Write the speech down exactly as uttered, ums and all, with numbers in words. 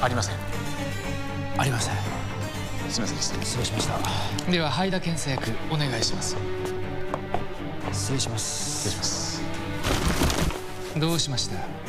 ありません。 ありません。 すみませんでした。 失礼しました。 では灰田検査役お願いします。 失礼します。 失礼します。 どうしました？